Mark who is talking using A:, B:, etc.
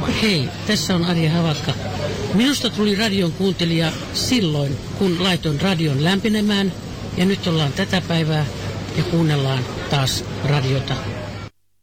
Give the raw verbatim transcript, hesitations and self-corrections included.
A: Hei, tässä on Arja Havakka. Minusta tuli radion kuuntelija silloin, kun laitoin radion lämpenemään, ja nyt ollaan tätä päivää ja kuunnellaan taas radiota.